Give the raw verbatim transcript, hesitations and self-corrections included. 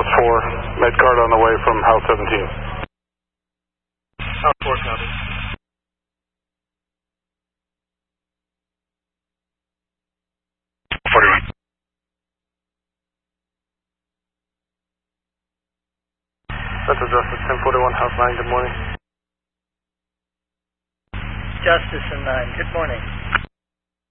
four, med card on the way from House seventeen. House four, copy. forty-one. Central Justice, ten forty-one, House nine, good morning. Justice and nine, good morning.